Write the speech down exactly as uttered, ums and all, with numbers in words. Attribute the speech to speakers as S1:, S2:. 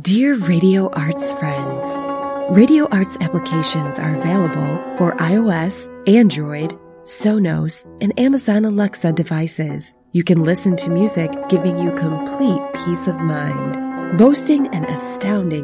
S1: Dear Radio Arts friends, Radio Arts applications are available for iOS, Android, Sonos, and Amazon Alexa devices. You can listen to music giving you complete peace of mind, boasting an astounding